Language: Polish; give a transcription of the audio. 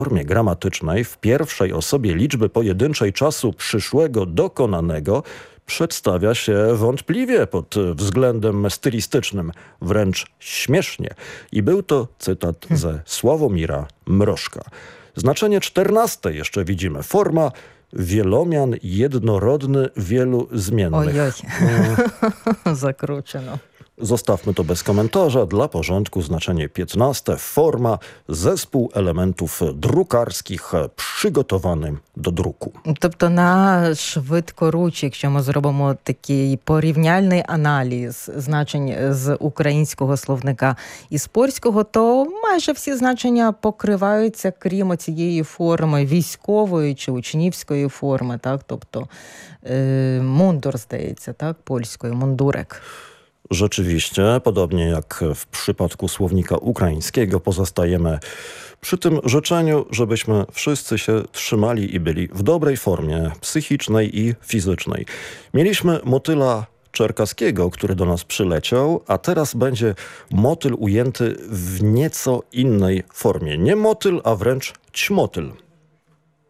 formie gramatycznej w pierwszej osobie liczby pojedynczej czasu przyszłego dokonanego przedstawia się wątpliwie pod względem stylistycznym, wręcz śmiesznie. I był to cytat ze Sławomira Mrożka. Znaczenie 14 jeszcze widzimy. Forma wielomian jednorodny, wielu zmiennych. Ojoj, zakruczono. Zostawmy to bez komentarza. Dla porządku znaczenie 15. Forma, zespół elementów drukarskich przygotowany do druku. Тобто на швидкоруч, якщо ми зробимо такий порівняльний аналіз значень з українського словника і з польського, то майже всі значення покриваються, крім цієї форми військової чи учнівської форми, так? Тобто мундур, здається, tak? Польською, mundurek. Rzeczywiście, podobnie jak w przypadku słownika ukraińskiego, pozostajemy przy tym życzeniu, żebyśmy wszyscy się trzymali i byli w dobrej formie psychicznej i fizycznej. Mieliśmy motyla czerkaskiego, który do nas przyleciał, a teraz będzie motyl ujęty w nieco innej formie. Nie motyl, a wręcz ćmotyl.